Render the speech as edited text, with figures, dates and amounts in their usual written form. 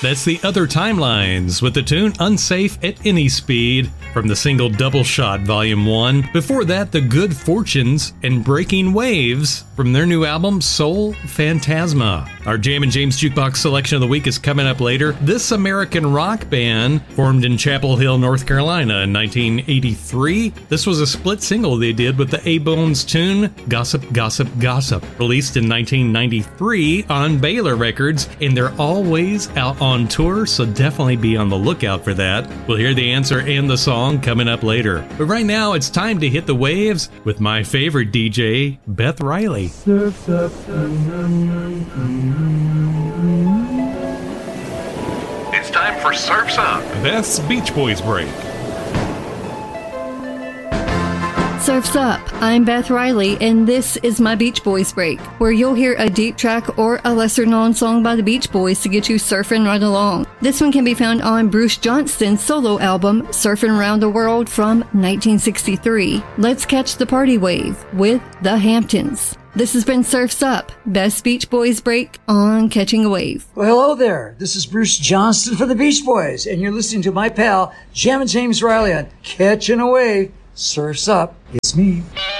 That's the Other Timelines with the tune Unsafe at Any Speed from the single Double Shot Volume 1. Before that, The Good Fortunes and Breaking Waves from their new album Soul Phantasma. Our Jam and James Jukebox selection of the week is coming up later. This American rock band formed in Chapel Hill, North Carolina in 1983. This was a split single they did with the A-Bones tune Gossip, Gossip, Gossip, released in 1993 on Baylor Records, and they're always out on tour, so definitely be on the lookout for that. We'll hear the answer and the song coming up later. But right now, it's time to hit the waves with my favorite DJ, Beth Riley. Surf's up. It's time for Surf's Up, Beth's Beach Boys break. Surf's Up. I'm Beth Riley, and this is my Beach Boys break, where you'll hear a deep track or a lesser-known song by the Beach Boys to get you surfing right along. This one can be found on Bruce Johnston's solo album, Surfing Around the World from 1963. Let's catch the party wave with the Hamptons. This has been Surf's Up, Best Beach Boys break on Catching a Wave. Well, hello there. This is Bruce Johnston for the Beach Boys, and you're listening to my pal, Jam and James Riley on Catching a Wave. Surf's Up. It's me.